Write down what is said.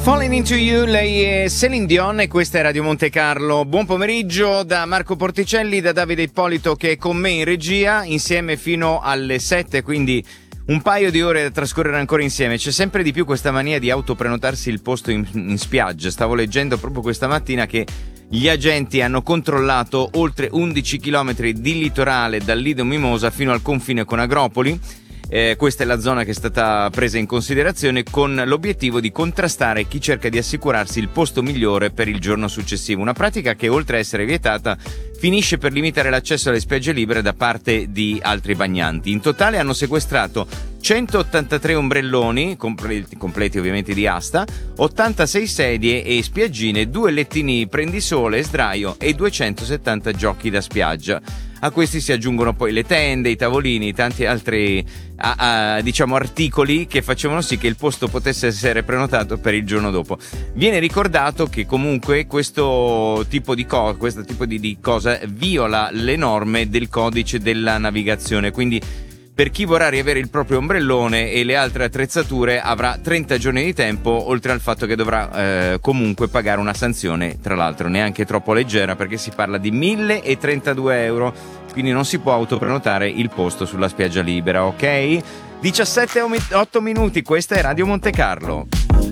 Falling Into You, lei è Celine Dion e questa è Radio Monte Carlo. Buon pomeriggio da Marco Porticelli, da Davide Ippolito che è con me in regia, insieme fino alle 7, quindi un paio di ore da trascorrere ancora insieme. C'è sempre di più questa mania di autoprenotarsi il posto in spiaggia. Stavo leggendo proprio questa mattina che gli agenti hanno controllato oltre 11 km di litorale dal Lido Mimosa fino al confine con Agropoli. Questa è la zona che è stata presa in considerazione con l'obiettivo di contrastare chi cerca di assicurarsi il posto migliore per il giorno successivo. Una pratica che, oltre a essere vietata, finisce per limitare l'accesso alle spiagge libere da parte di altri bagnanti. In totale hanno sequestrato 183 ombrelloni, completi ovviamente di asta, 86 sedie e spiaggine, 2 lettini prendisole e sdraio e 270 giochi da spiaggia. A questi si aggiungono poi le tende, i tavolini, tanti altri articoli che facevano sì che il posto potesse essere prenotato per il giorno dopo. Viene ricordato che comunque questo tipo di cosa viola le norme del codice della navigazione, quindi per chi vorrà riavere il proprio ombrellone e le altre attrezzature avrà 30 giorni di tempo, oltre al fatto che dovrà comunque pagare una sanzione, tra l'altro neanche troppo leggera, perché si parla di 1.032 euro, quindi non si può autoprenotare il posto sulla spiaggia libera, ok? 17:08 minuti, questa è Radio Monte Carlo.